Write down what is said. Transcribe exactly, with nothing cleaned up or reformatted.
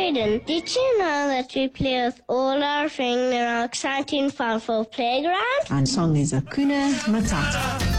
Aidan, did you know that we play with all our friends in our exciting Falfo playground? And song is Hakuna Matata.